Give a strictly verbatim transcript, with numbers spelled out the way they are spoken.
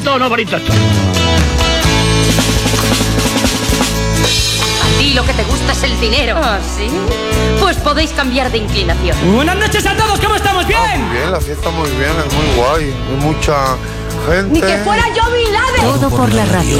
bonito, no bonito esto. A ti lo que te gusta es el dinero. ¿Ah, sí? Pues podéis cambiar de inclinación. Buenas noches a todos, ¿cómo estamos? ¿Bien? Ah, muy bien, la fiesta muy bien, es muy guay. Hay mucha gente. Ni que fuera yo Bin Laden. Todo por la radio.